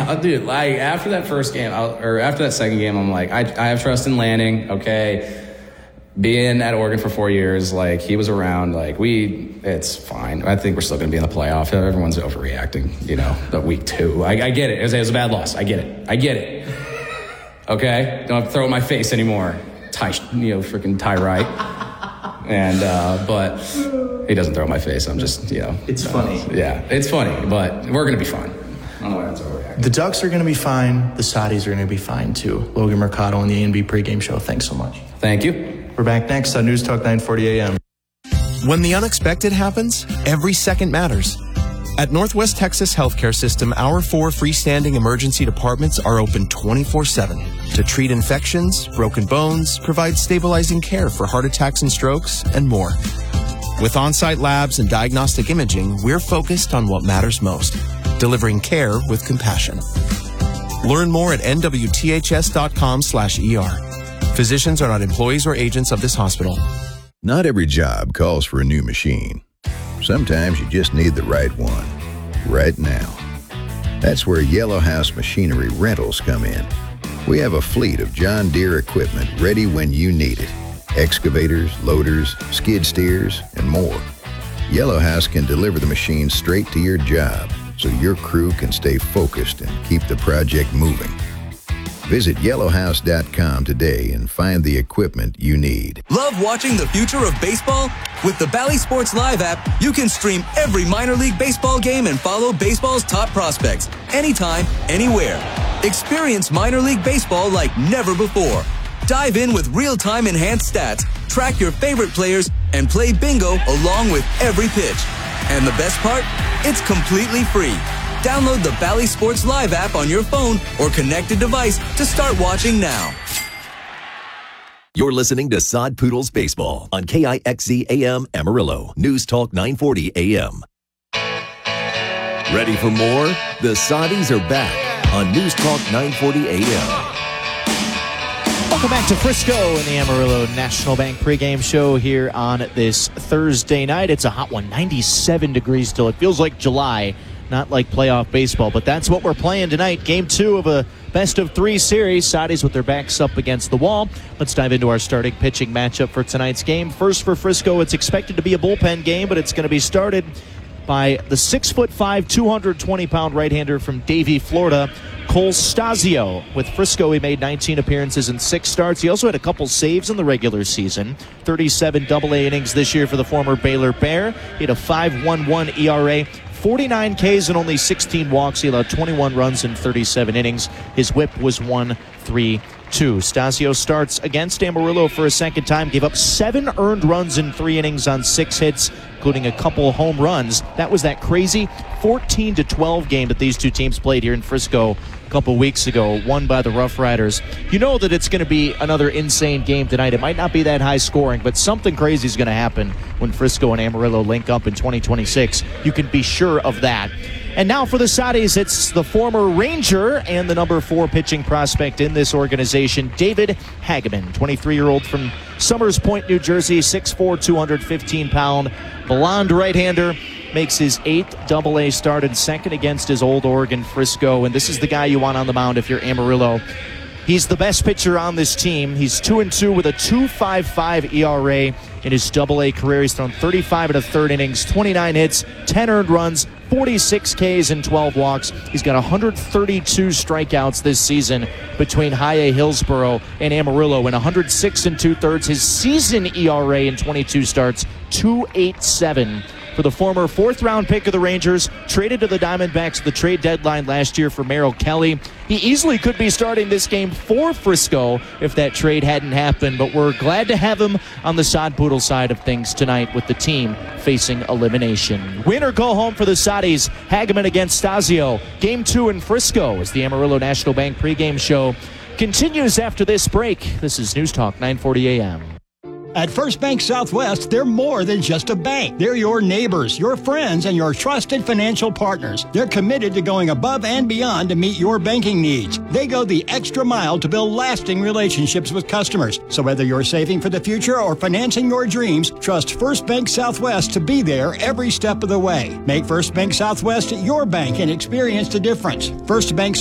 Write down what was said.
Dude, like, after that first game, after that second game, I'm like, I have trust in Lanning, okay? Being at Oregon for 4 years, like, he was around, like, it's fine. I think we're still going to be in the playoff. Everyone's overreacting, the week 2. I get it. It was a bad loss. I get it. Okay? Don't have to throw it in my face anymore. Freaking Ty Wright. And, but he doesn't throw it in my face. I'm just, It's funny. Yeah, it's funny, but we're going to be fine. I don't know why it's overreacting. The Ducks are going to be fine. The Saudis are going to be fine, too. Logan Mercado on the A&B pregame show. Thanks so much. Thank you. We're back next on News Talk 940 AM. When the unexpected happens, every second matters. At Northwest Texas Healthcare System, our 4 freestanding emergency departments are open 24/7 to treat infections, broken bones, provide stabilizing care for heart attacks and strokes, and more. With on-site labs and diagnostic imaging, we're focused on what matters most, delivering care with compassion. Learn more at nwths.com/ER. Physicians are not employees or agents of this hospital. Not every job calls for a new machine. Sometimes you just need the right one, right now. That's where Yellow House Machinery Rentals come in. We have a fleet of John Deere equipment ready when you need it. Excavators, loaders, skid steers, and more. Yellow House can deliver the machine straight to your job so your crew can stay focused and keep the project moving. Visit yellowhouse.com today and find the equipment you need. Love watching the future of baseball? With the Bally Sports Live app, you can stream every minor league baseball game and follow baseball's top prospects anytime, anywhere. Experience minor league baseball like never before. Dive in with real-time enhanced stats, track your favorite players, and play bingo along with every pitch. And the best part? It's completely free. Download the Bally Sports Live app on your phone or connected device to start watching now. You're listening to Sod Poodles Baseball on KIXZ AM Amarillo, News Talk 940 AM. Ready for more? The Saudis are back on News Talk 940 AM. Welcome back to Frisco in the Amarillo National Bank pregame show here on this Thursday night. It's a hot one, 97 degrees still. It feels like July, not like playoff baseball, but that's what we're playing tonight. Game 2 of a best-of-3 series. Saudis with their backs up against the wall. Let's dive into our starting pitching matchup for tonight's game. First for Frisco, it's expected to be a bullpen game, but it's going to be started by the 6'5", 220-pound right-hander from Davie, Florida, Cole Stasio. With Frisco, he made 19 appearances and 6 starts. He also had a couple saves in the regular season. 37 AA innings this year for the former Baylor Bear. He had a 5.11 ERA. 49 Ks and only 16 walks. He allowed 21 runs in 37 innings. His whip was 1.32. Stasio starts against Amarillo for a second time. Gave up 7 earned runs in 3 innings on 6 hits, including a couple home runs. That was that crazy 14-12 game that these two teams played here in Frisco a couple weeks ago, won by the Rough Riders. You know that it's going to be another insane game tonight. It might not be that high scoring, but something crazy is going to happen when Frisco and Amarillo link up in 2026. You can be sure of that. And now for the Saudis, it's the former Ranger and the number 4 pitching prospect in this organization, David Hageman, 23-year-old from Summers Point, New Jersey, 6'4", 215-pound blonde right-hander. Makes his 8th AA start and second against his old Oregon Frisco. And this is the guy you want on the mound if you're Amarillo. He's the best pitcher on this team. He's 2-2 with a 2.55 ERA in his AA career. He's thrown 35 1/3 innings, 29 hits, 10 earned runs, 46 Ks and 12 walks. He's got 132 strikeouts this season between High Hillsboro and Amarillo in 106 2/3. His season ERA in 22 starts, 2.87. For the former 4th-round pick of the Rangers, traded to the Diamondbacks at the trade deadline last year for Merrill Kelly. He easily could be starting this game for Frisco if that trade hadn't happened, but we're glad to have him on the Sod Poodle side of things tonight with the team facing elimination. Win or go home for the Saudis. Hageman against Stasio. Game 2 in Frisco as the Amarillo National Bank pregame show continues after this break. This is News Talk 940 AM. At First Bank Southwest, they're more than just a bank. They're your neighbors, your friends, and your trusted financial partners. They're committed to going above and beyond to meet your banking needs. They go the extra mile to build lasting relationships with customers. So whether you're saving for the future or financing your dreams, trust First Bank Southwest to be there every step of the way. Make First Bank Southwest your bank and experience the difference. First Bank